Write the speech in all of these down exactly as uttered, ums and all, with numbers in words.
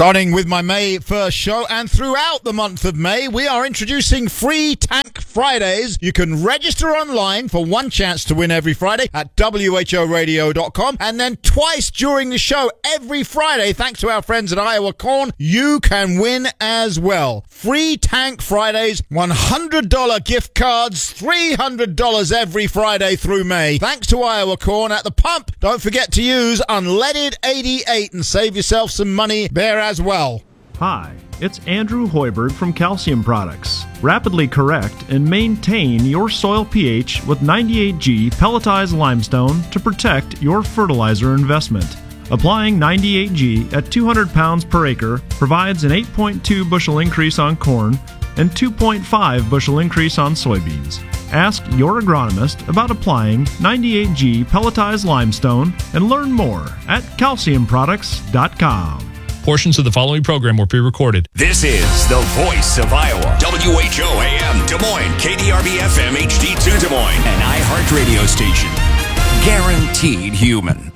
Starting with my May first show, and throughout the month of May, we are introducing Free Tank Fridays. You can register online for one chance to win every Friday at W H O radio dot com, and then twice during the show every Friday, thanks to our friends at Iowa Corn, you can win as well. Free Tank Fridays, one hundred dollars gift cards, three hundred dollars every Friday through May. Thanks to Iowa Corn at the pump. Don't forget to use unleaded eighty-eight and save yourself some money there as well. Hi, it's Andrew Hoiberg from Calcium Products. Rapidly correct and maintain your soil pH with ninety-eight G pelletized limestone to protect your fertilizer investment. Applying ninety-eight G at two hundred pounds per acre provides an eight point two bushel increase on corn and two point five bushel increase on soybeans. Ask your agronomist about applying ninety-eight G pelletized limestone and learn more at calcium products dot com. Portions of the following program were pre-recorded. This is the voice of Iowa. W H O A M Des Moines, K D R B F M H D two Des Moines, an iHeart radio station. Guaranteed human.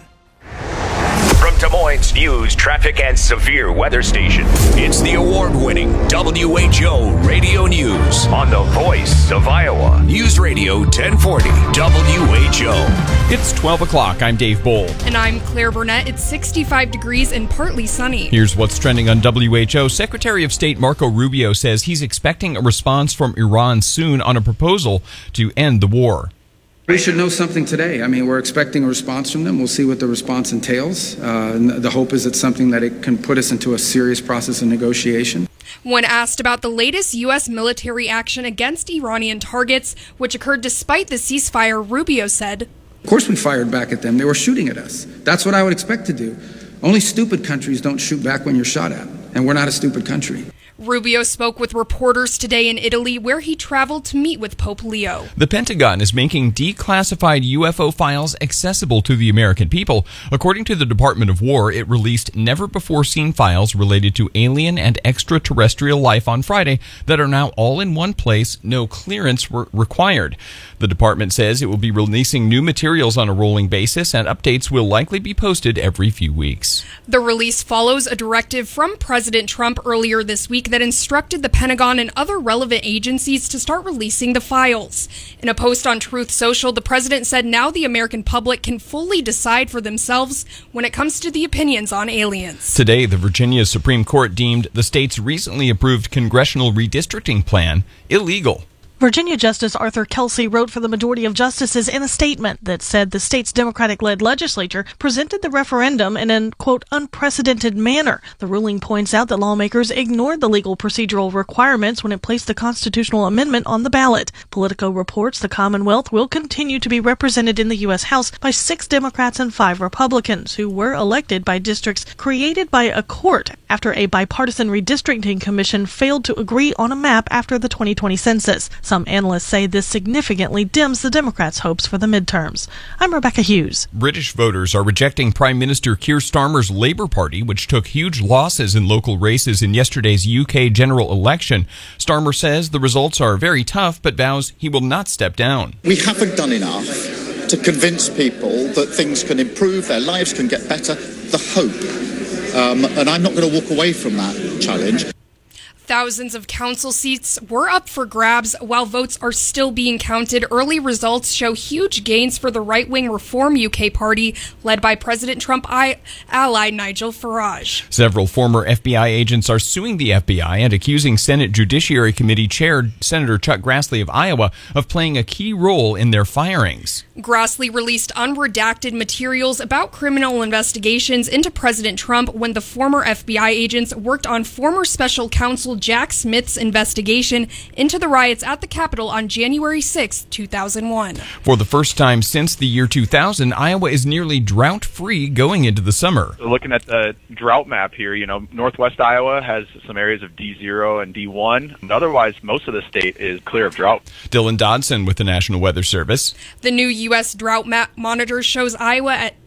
From Des Moines News, Traffic, and Severe Weather Station, it's the award-winning W H O Radio News on the voice of Iowa. News Radio ten forty W H O. It's twelve o'clock. I'm Dave Bohl. And I'm Claire Burnett. It's sixty-five degrees and partly sunny. Here's what's trending on W H O. Secretary of State Marco Rubio says he's expecting a response from Iran soon on a proposal to end the war. We should know something today. I mean, we're expecting a response from them. We'll see what the response entails. Uh, and the hope is it's something that it can put us into a serious process of negotiation. When asked about the latest U S military action against Iranian targets, which occurred despite the ceasefire, Rubio said, "Of course we fired back at them. They were shooting at us. That's what I would expect to do. Only stupid countries don't shoot back when you're shot at. And we're not a stupid country." Rubio spoke with reporters today in Italy, where he traveled to meet with Pope Leo. The Pentagon is making declassified U F O files accessible to the American people. According to the Department of War, it released never-before-seen files related to alien and extraterrestrial life on Friday that are now all in one place, no clearance re- required. The department says it will be releasing new materials on a rolling basis, and updates will likely be posted every few weeks. The release follows a directive from President Trump earlier this week that instructed the Pentagon and other relevant agencies to start releasing the files. In a post on Truth Social, the president said now the American public can fully decide for themselves when it comes to the opinions on aliens. Today, the Virginia Supreme Court deemed the state's recently approved congressional redistricting plan illegal. Virginia Justice Arthur Kelsey wrote for the majority of justices in a statement that said the state's Democratic-led legislature presented the referendum in an, quote, unprecedented manner. The ruling points out that lawmakers ignored the legal procedural requirements when it placed the constitutional amendment on the ballot. Politico reports the Commonwealth will continue to be represented in the U S House by six Democrats and five Republicans, who were elected by districts created by a court after a bipartisan redistricting commission failed to agree on a map after the twenty twenty census. Some analysts say this significantly dims the Democrats' hopes for the midterms. I'm Rebecca Hughes. British voters are rejecting Prime Minister Keir Starmer's Labour Party, which took huge losses in local races in yesterday's U K general election. Starmer says the results are very tough, but vows he will not step down. We haven't done enough to convince people that things can improve, their lives can get better, the hope. Um, and I'm not going to walk away from that challenge. Thousands of council seats were up for grabs while votes are still being counted. Early results show huge gains for the right-wing Reform U K party, led by President Trump ally Nigel Farage. Several former F B I agents are suing the F B I and accusing Senate Judiciary Committee Chair Senator Chuck Grassley of Iowa of playing a key role in their firings. Grassley released unredacted materials about criminal investigations into President Trump when the former F B I agents worked on former special counsel Jack Smith's investigation into the riots at the Capitol on January sixth, two thousand one. For the first time since the year two thousand, Iowa is nearly drought-free going into the summer. Looking at the drought map here, you know, northwest Iowa has some areas of D zero and D one. Otherwise, most of the state is clear of drought. Dylan Dodson with the National Weather Service. The new U S drought map monitor shows Iowa at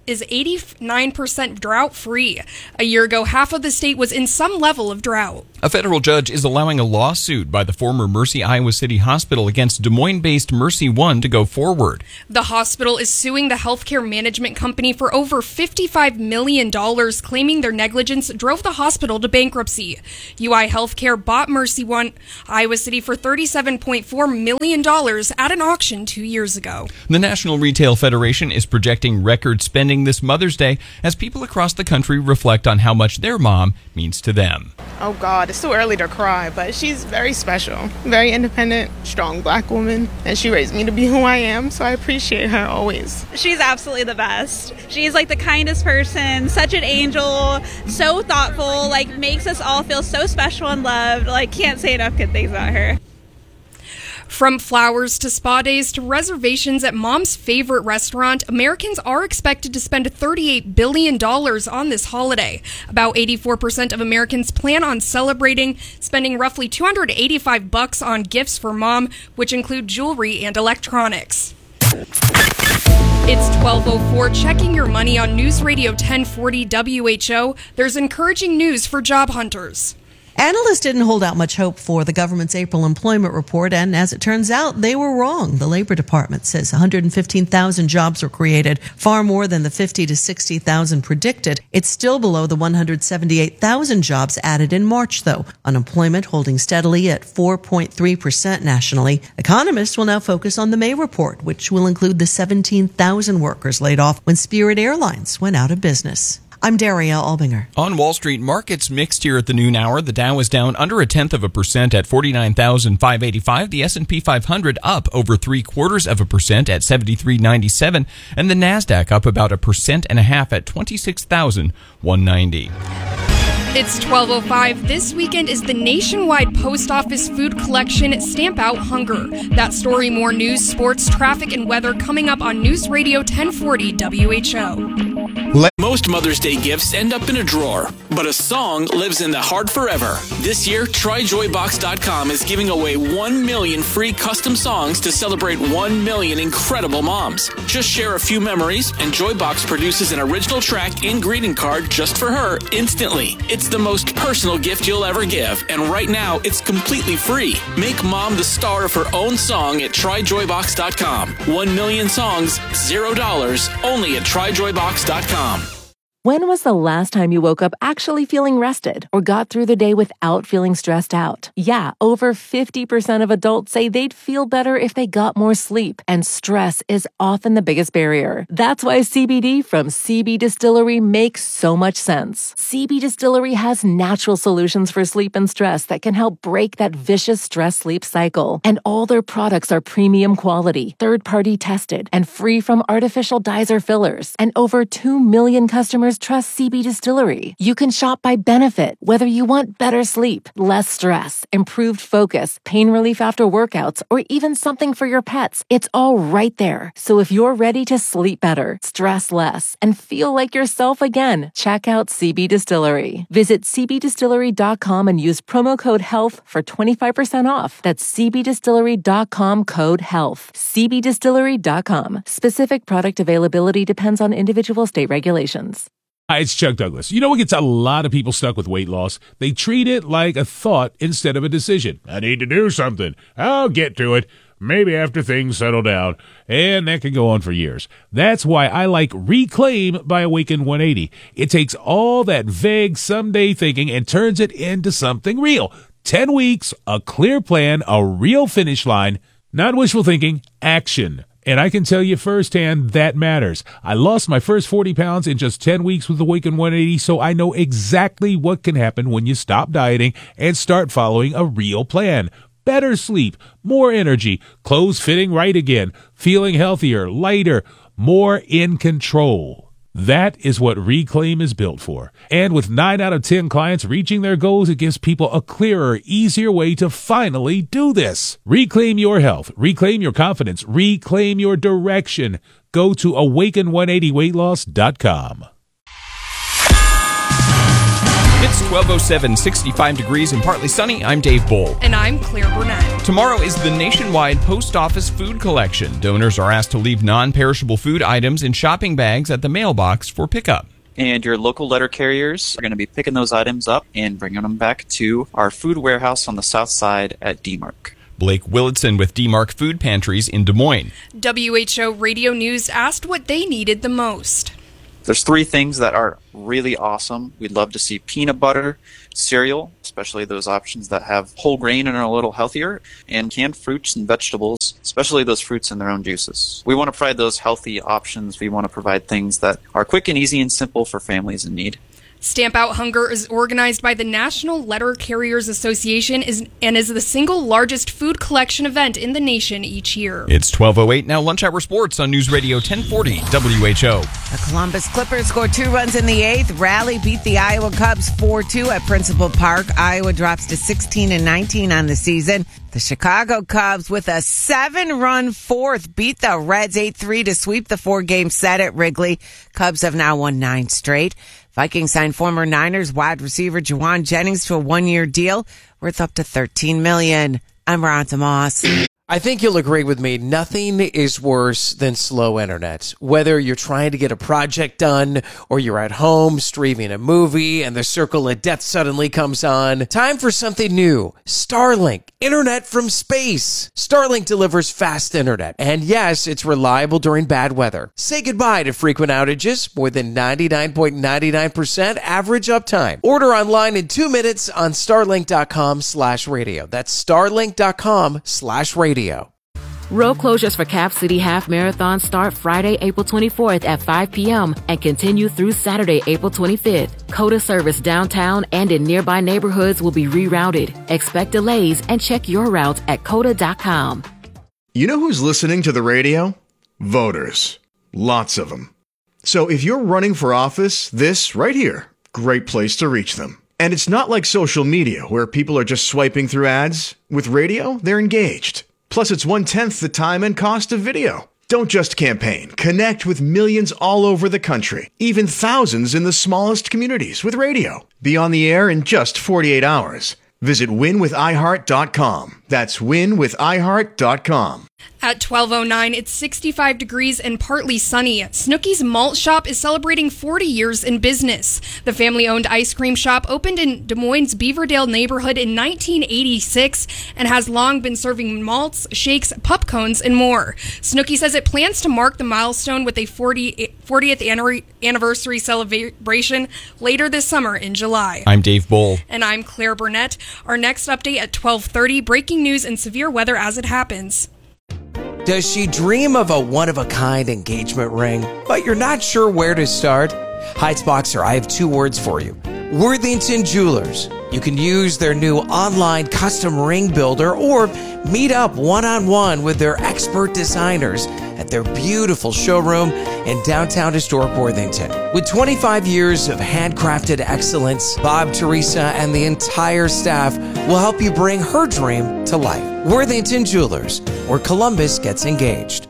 is eighty-nine percent drought-free. A year ago, half of the state was in some level of drought. A federal judge is allowing a lawsuit by the former Mercy Iowa City Hospital against Des Moines-based Mercy One to go forward. The hospital is suing the healthcare management company for over fifty-five million dollars, claiming their negligence drove the hospital to bankruptcy. U I Healthcare bought Mercy One Iowa City for thirty-seven point four million dollars at an auction two years ago. The National Retail Federation is projecting record spending this Mother's Day as people across the country reflect on how much their mom means to them. Oh God, it's too early to cry, but she's very special, very independent, strong black woman, and she raised me to be who I am, so I appreciate her always. She's absolutely the best. She's like the kindest person, such an angel, so thoughtful, like makes us all feel so special and loved. Like, can't say enough good things about her. From flowers to spa days to reservations at mom's favorite restaurant, Americans are expected to spend thirty-eight billion dollars on this holiday. About eighty-four percent of Americans plan on celebrating, spending roughly two hundred eighty-five bucks on gifts for mom, which include jewelry and electronics. It's twelve oh four, checking your money on News Radio ten forty W H O. There's encouraging news for job hunters. Analysts didn't hold out much hope for the government's April employment report, and as it turns out, they were wrong. The Labor Department says one hundred fifteen thousand jobs were created, far more than the fifty to sixty thousand predicted. It's still below the one hundred seventy-eight thousand jobs added in March, though. Unemployment holding steadily at four point three percent nationally. Economists will now focus on the May report, which will include the seventeen thousand workers laid off when Spirit Airlines went out of business. I'm Daria Albinger. On Wall Street, markets mixed here at the noon hour. The Dow is down under a tenth of a percent at forty-nine thousand five hundred eighty-five. The S and P five hundred up over three quarters of a percent at seventy-three ninety-seven. And the NASDAQ up about a percent and a half at twenty-six thousand one hundred ninety. It's twelve oh five. This weekend is the nationwide post office food collection Stamp Out Hunger. That story, more news, sports, traffic, and weather coming up on News Radio ten forty W H O. Most Mother's Day gifts end up in a drawer, but a song lives in the heart forever. This year, Try Joy Box dot com is giving away one million free custom songs to celebrate one million incredible moms. Just share a few memories, and Joybox produces an original track and greeting card just for her instantly. It's the most personal gift you'll ever give, and right now, it's completely free. Make mom the star of her own song at Try Joy Box dot com. One million songs, zero dollars, only at Try Joy Box dot com. When was the last time you woke up actually feeling rested or got through the day without feeling stressed out? Yeah, over fifty percent of adults say they'd feel better if they got more sleep, and stress is often the biggest barrier. That's why C B D from C B Distillery makes so much sense. C B Distillery has natural solutions for sleep and stress that can help break that vicious stress-sleep cycle. And all their products are premium quality, third-party tested, and free from artificial dyes or fillers. And over two million customers trust C B Distillery. You can shop by benefit, whether you want better sleep, less stress, improved focus, pain relief after workouts, or even something for your pets. It's all right there. So if you're ready to sleep better, stress less, and feel like yourself again, check out C B Distillery. Visit C B distillery dot com and use promo code HEALTH for twenty-five percent off. That's C B distillery dot com code HEALTH. C B distillery dot com. Specific product availability depends on individual state regulations. Hi, it's Chuck Douglas. You know what gets a lot of people stuck with weight loss? They treat it like a thought instead of a decision. I need to do something. I'll get to it. Maybe after things settle down. And that can go on for years. That's why I like Reclaim by Awaken one eighty. It takes all that vague someday thinking and turns it into something real. Ten weeks, a clear plan, a real finish line. Not wishful thinking, action. And I can tell you firsthand that matters. I lost my first forty pounds in just ten weeks with Awaken one eighty, so I know exactly what can happen when you stop dieting and start following a real plan. Better sleep, more energy, clothes fitting right again, feeling healthier, lighter, more in control. That is what Reclaim is built for. And with nine out of ten clients reaching their goals, it gives people a clearer, easier way to finally do this. Reclaim your health. Reclaim your confidence. Reclaim your direction. Go to awaken one eighty weight loss dot com. It's twelve oh seven, sixty-five degrees and partly sunny. I'm Dave Bull. And I'm Claire Burnett. Tomorrow is the nationwide post office food collection. Donors are asked to leave non-perishable food items in shopping bags at the mailbox for pickup. And your local letter carriers are going to be picking those items up and bringing them back to our food warehouse on the south side at D-Mark. Blake Willitson with D-Mark Food Pantries in Des Moines. W H O Radio News asked what they needed the most. There's three things that are really awesome. We'd love to see peanut butter, cereal, especially those options that have whole grain and are a little healthier, and canned fruits and vegetables, especially those fruits in their own juices. We want to provide those healthy options. We want to provide things that are quick and easy and simple for families in need. Stamp Out Hunger is organized by the National Letter Carriers Association is, and is the single largest food collection event in the nation each year. It's twelve oh eight now. Lunch Hour Sports on News Radio ten forty W H O. The Columbus Clippers scored two runs in the eighth. Raleigh beat the Iowa Cubs four two at Principal Park. Iowa drops to sixteen and nineteen on the season. The Chicago Cubs, with a seven-run fourth, beat the Reds eight three to sweep the four-game set at Wrigley. Cubs have now won nine straight. Vikings signed former Niners wide receiver Juwan Jennings to a one-year deal worth up to thirteen million dollars. I'm Ron Moss. I think you'll agree with me. Nothing is worse than slow internet. Whether you're trying to get a project done or you're at home streaming a movie and the circle of death suddenly comes on. Time for something new. Starlink. Internet from space. Starlink delivers fast internet. And yes, it's reliable during bad weather. Say goodbye to frequent outages. More than ninety-nine point nine nine percent average uptime. Order online in two minutes on starlink.com slash radio. That's starlink.com slash radio. Road closures for Cap City Half Marathon start Friday, April twenty-fourth at five p.m. and continue through Saturday, April twenty-fifth. COTA service downtown and in nearby neighborhoods will be rerouted. Expect delays and check your route at cota dot com. You know who's listening to the radio? Voters. Lots of them. So if you're running for office, this right here, great place to reach them. And it's not like social media where people are just swiping through ads. With radio, they're engaged. Plus, it's one-tenth the time and cost of video. Don't just campaign. Connect with millions all over the country, even thousands in the smallest communities with radio. Be on the air in just forty-eight hours. Visit win with i heart dot com. That's win with i heart dot com. At twelve oh nine, it's sixty-five degrees and partly sunny. Snooki's Malt Shop is celebrating forty years in business. The family-owned ice cream shop opened in Des Moines' Beaverdale neighborhood in nineteen eighty-six and has long been serving malts, shakes, pup cones, and more. Snooki says it plans to mark the milestone with a fortieth anniversary celebration later this summer in July. I'm Dave Bull. And I'm Claire Burnett. Our next update at twelve thirty, breaking news and severe weather as it happens. Does she dream of a one-of-a-kind engagement ring, but you're not sure where to start? Heights Boxer, I have two words for you. Worthington Jewelers. You can use their new online custom ring builder or meet up one-on-one with their expert designers at their beautiful showroom in downtown historic Worthington. With twenty-five years of handcrafted excellence, Bob, Teresa, and the entire staff will help you bring her dream to life. Worthington Jewelers, where Columbus gets engaged.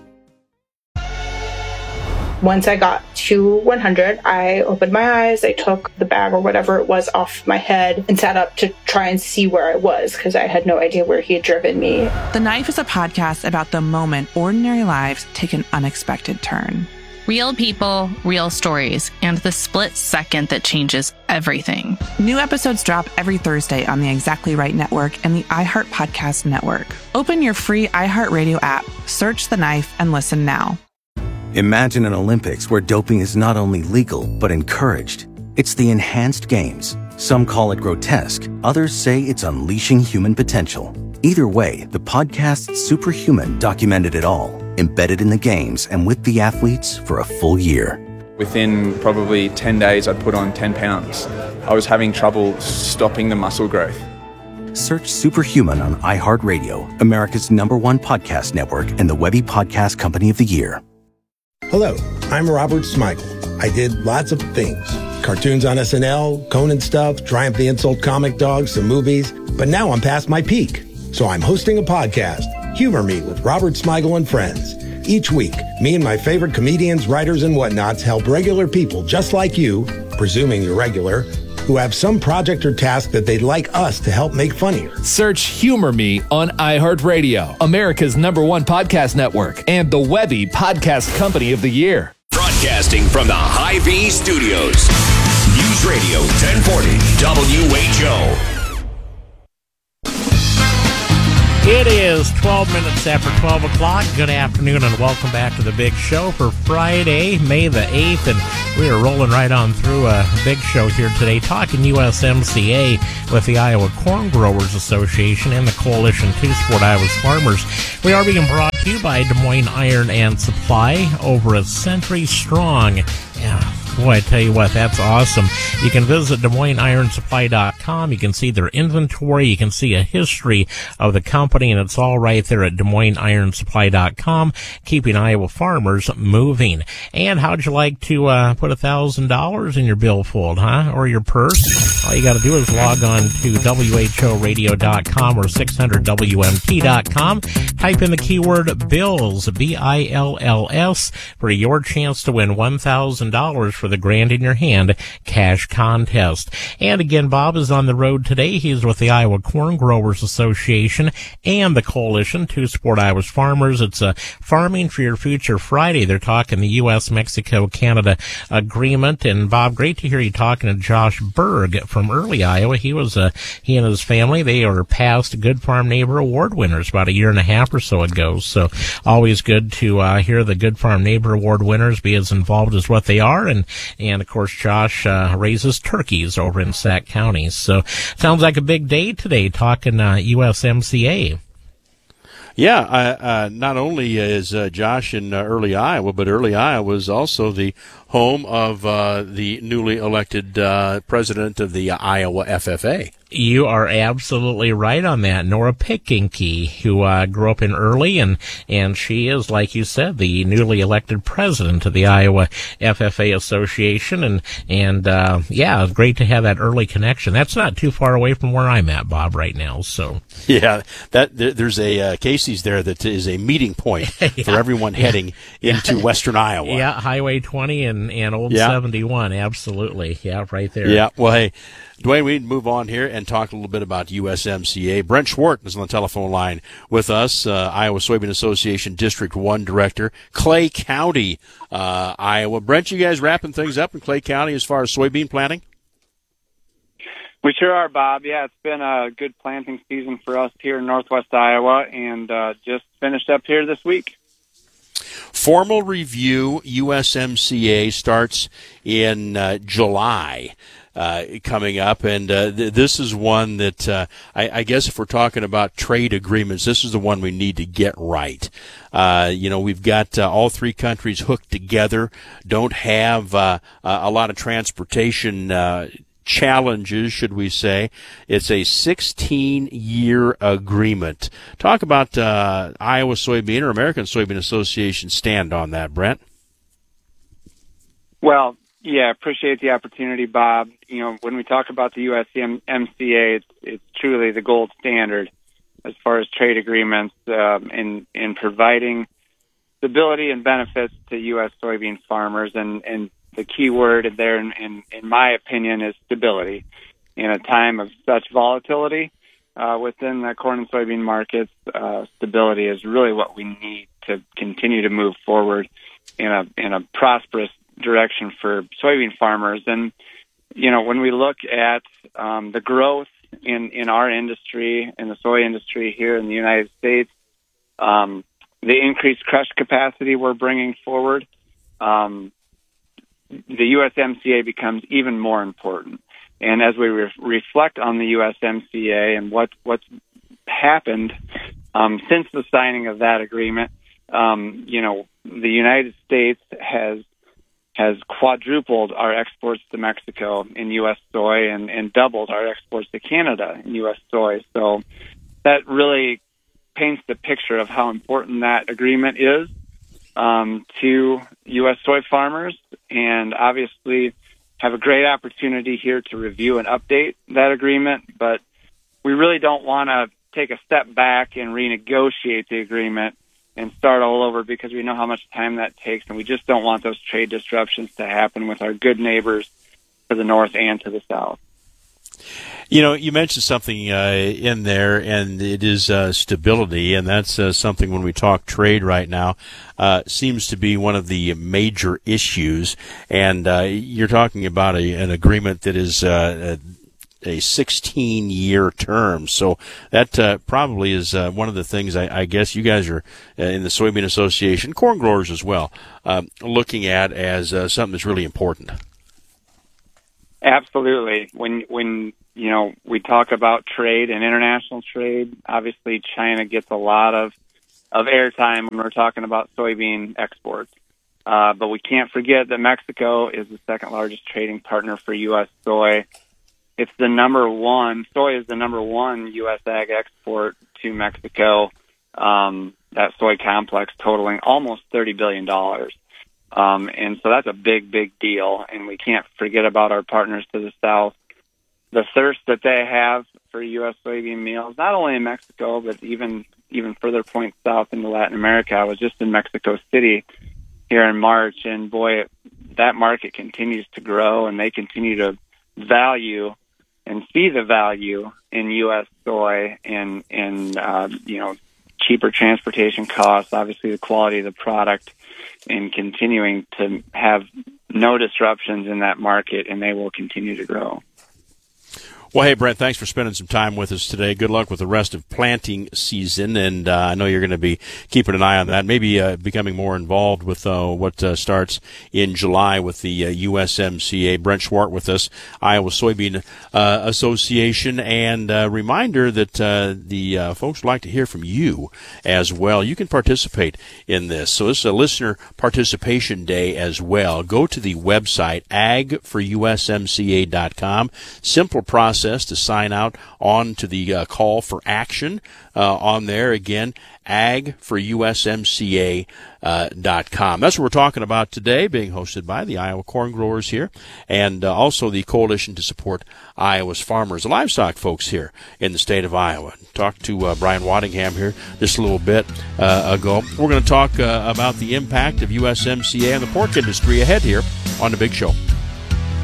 Once I got to one hundred, I opened my eyes, I took the bag or whatever it was off my head and sat up to try and see where I was because I had no idea where he had driven me. The Knife is a podcast about the moment ordinary lives take an unexpected turn. Real people, real stories, and the split second that changes everything. New episodes drop every Thursday on the Exactly Right Network and the iHeart Podcast Network. Open your free iHeartRadio app, search The Knife, and listen now. Imagine an Olympics where doping is not only legal, but encouraged. It's the Enhanced Games. Some call it grotesque. Others say it's unleashing human potential. Either way, the podcast Superhuman documented it all, embedded in the games and with the athletes for a full year. Within probably ten days, I'd put on ten pounds. I was having trouble stopping the muscle growth. Search Superhuman on iHeartRadio, America's number one podcast network and the Webby Podcast Company of the Year. Hello, I'm Robert Smigel. I did lots of things. Cartoons on S N L, Conan stuff, Triumph the Insult comic dogs, some movies. But now I'm past my peak. So I'm hosting a podcast, Humor Me with Robert Smigel and Friends. Each week, me and my favorite comedians, writers, and whatnots help regular people just like you, presuming you're regular, who have some project or task that they'd like us to help make funnier. Search Humor Me on iHeartRadio, America's number one podcast network, and the Webby Podcast Company of the Year. Broadcasting from the Hy-Vee Studios. News Radio ten forty W H O. It is twelve minutes after twelve o'clock. Good afternoon and welcome back to the big show for Friday, May the eighth. And we are rolling right on through a big show here today, talking U S M C A with the Iowa Corn Growers Association and the Coalition to Support Iowa's Farmers. We are being brought to you by Des Moines Iron and Supply, over a century strong. Yeah. Boy, I tell you what, that's awesome. You can visit Des Moines Iron Supply dot com. You can see their inventory. You can see a history of the company, and it's all right there at Des Moines Iron Supply dot com, keeping Iowa farmers moving. And how'd you like to uh, put one thousand dollars in your billfold, huh? Or your purse? All you got to do is log on to W H O radio dot com or six hundred W M T dot com. Type in the keyword BILLS, B I L L S, for your chance to win one thousand dollars for the Grand in Your Hand cash contest. And again, Bob is on the road today. He's with the Iowa Corn Growers Association and the Coalition to Support Iowa's Farmers. It's a Farming for Your Future Friday. They're talking the U S Mexico Canada agreement. And Bob, great to hear you talking to Josh Berg from Early, Iowa. He was uh, he and his family, they are past Good Farm Neighbor Award winners about a year and a half or so ago. So always good to uh, hear the Good Farm Neighbor Award winners be as involved as what they are. And And, of course, Josh uh, raises turkeys over in Sac County. So sounds like a big day today, talking uh, U S M C A. Yeah, uh, uh, not only is uh, Josh in uh, Early, Iowa, but Early, Iowa is also the home of uh, the newly elected uh, president of the Iowa F F A. You are absolutely right on that. Nora Pickinky, who uh, grew up in Early, and, and she is, like you said, the newly elected president of the Iowa F F A Association. And, and uh, yeah, great to have that Early connection. That's not too far away from where I'm at, Bob, right now. So Yeah, that there, there's a uh, Casey's there that is a meeting point yeah. for everyone heading yeah. into yeah. western Iowa. Yeah, Highway twenty and, and Old yeah. seventy-one, absolutely. Yeah, right there. Yeah, well, hey, Dwayne, we move on here and talk a little bit about U S M C A. Brent Schwartz is on the telephone line with us, uh, Iowa Soybean Association District one Director, Clay County, uh, Iowa. Brent, you guys wrapping things up in Clay County as far as soybean planting? We sure are, Bob. Yeah, it's been a good planting season for us here in northwest Iowa, and uh, just finished up here this week. Formal review, U S M C A starts in uh, July. Uh, coming up, and uh, th- this is one that uh, I, I guess if we're talking about trade agreements, this is the one we need to get right. Uh, you know, we've got uh, all three countries hooked together, don't have uh, a lot of transportation uh, challenges, should we say. It's a sixteen-year agreement. Talk about uh, Iowa Soybean or American Soybean Association stand on that, Brent. Well, yeah, appreciate the opportunity, Bob. You know, when we talk about the U S M C A, it's, it's truly the gold standard as far as trade agreements um, in in providing stability and benefits to U S soybean farmers. And, and the key word there, in, in, in my opinion, is stability. In a time of such volatility uh, within the corn and soybean markets, uh, stability is really what we need to continue to move forward in a in a prosperous direction for soybean farmers. And, you know, when we look at um, the growth in, in our industry, in the soy industry here in the United States, um, the increased crush capacity we're bringing forward, um, the U S M C A becomes even more important. And as we re- reflect on the U S M C A and what, what's happened um, since the signing of that agreement, um, you know, the United States has has quadrupled our exports to Mexico in U S soy and, and doubled our exports to Canada in U S soy. So that really paints the picture of how important that agreement is um, to U S soy farmers, and obviously have a great opportunity here to review and update that agreement. But we really don't want to take a step back and renegotiate the agreement and start all over, because we know how much time that takes, and we just don't want those trade disruptions to happen with our good neighbors to the north and to the south. You know, you mentioned something uh, in there, and it is uh, stability, and that's uh, something when we talk trade right now uh, seems to be one of the major issues. And uh, you're talking about a, an agreement that is uh, a sixteen-year term, so that uh, probably is uh, one of the things I, I guess you guys are uh, in the Soybean Association, corn growers as well, uh, looking at as uh, something that's really important. Absolutely. When when you know we talk about trade and international trade, obviously China gets a lot of of airtime when we're talking about soybean exports. Uh, but we can't forget that Mexico is the second largest trading partner for U S soy. It's the number one. Soy is the number one U S ag export to Mexico. Um, that soy complex totaling almost thirty billion dollars. Um, and so that's a big, big deal, and we can't forget about our partners to the south. The thirst that they have for U S soybean meals, not only in Mexico, but even even further points south into Latin America. I was just in Mexico City here in March, and boy, that market continues to grow, and they continue to value and see the value in U S soy and, and uh, you know, cheaper transportation costs, obviously the quality of the product, and continuing to have no disruptions in that market, and they will continue to grow. Well, hey, Brent, thanks for spending some time with us today. Good luck with the rest of planting season, and uh, I know you're going to be keeping an eye on that, maybe uh, becoming more involved with uh, what uh, starts in July with the uh, U S M C A. Brent Schwartz with us, Iowa Soybean uh, Association, and a uh, reminder that uh, the uh, folks would like to hear from you as well. You can participate in this. So this is a listener participation day as well. Go to the website, ag for U S M C A dot com. Simple process to sign out on to the uh, call for action uh, on there. Again, ag for U S M C A dot com. That's what we're talking about today, being hosted by the Iowa Corn Growers here, and uh, also the Coalition to Support Iowa's Farmers, the livestock folks here in the state of Iowa. Talked to uh, Brian Waddingham here just a little bit uh, ago. We're going to talk uh, about the impact of U S M C A on the pork industry ahead here on The Big Show.